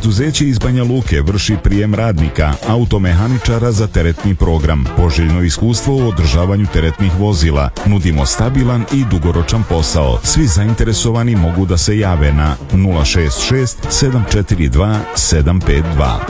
Preduzeće iz Banja Luke vrši prijem radnika, automehaničara za teretni program, poželjno iskustvo u održavanju teretnih vozila. Nudimo stabilan i dugoročan posao. Svi zainteresovani mogu da se jave na 066 742 752.